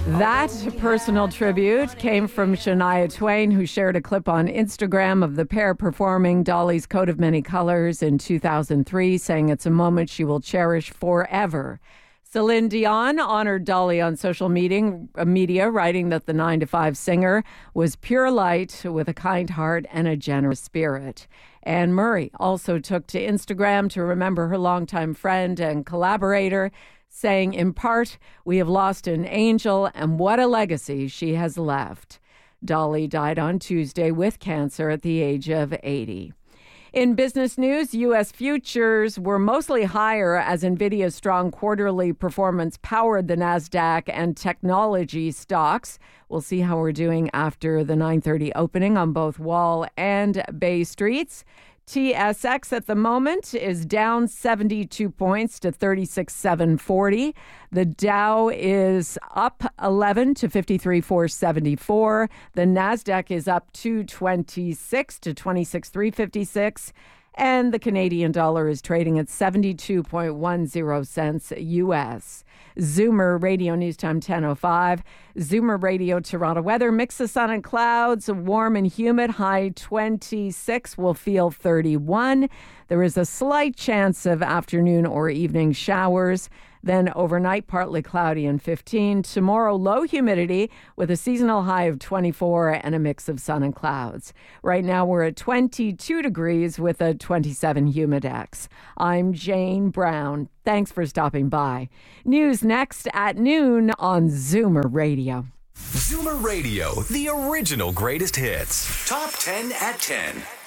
That personal tribute came from Shania Twain, who shared a clip on Instagram of the pair performing Dolly's Coat of Many Colors in 2003, saying it's a moment she will cherish forever. Celine Dion honored Dolly on social media, writing that the 9 to 5 singer was pure light with a kind heart and a generous spirit. Anne Murray also took to Instagram to remember her longtime friend and collaborator, saying, in part, "We have lost an angel, and what a legacy she has left." Dolly died on Tuesday with cancer at the age of 80. In business news, U.S. futures were mostly higher as NVIDIA's strong quarterly performance powered the NASDAQ and technology stocks. We'll see how we're doing after the 9:30 opening on both Wall and Bay Streets. TSX at the moment is down 72 points to 36,740. The Dow is up 11 to 53,474. The NASDAQ is up 226 to 26,356. And the Canadian dollar is trading at 72.10 cents U.S. Zoomer Radio News Time 10:05. Zoomer Radio Toronto weather. Mix of sun and clouds. Warm and humid. High 26. Will feel 31. There is a slight chance of afternoon or evening showers. Then overnight, partly cloudy and 15. Tomorrow, low humidity with a seasonal high of 24 and a mix of sun and clouds. Right now, we're at 22 degrees with a 27 humidex. I'm Jane Brown. Thanks for stopping by. News next at noon on Zoomer Radio. Zoomer Radio, the original greatest hits. Top 10 at 10.